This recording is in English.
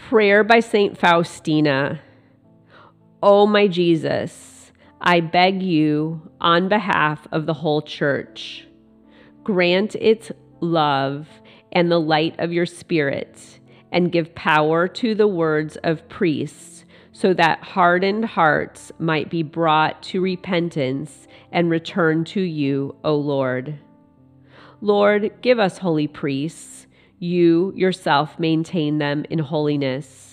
Prayer by St. Faustina. O my Jesus, I beg you, on behalf of the whole Church, grant its love and the light of your Spirit, and give power to the words of priests, so that hardened hearts might be brought to repentance and return to you, O Lord. Lord, give us holy priests. You yourself maintain them in holiness.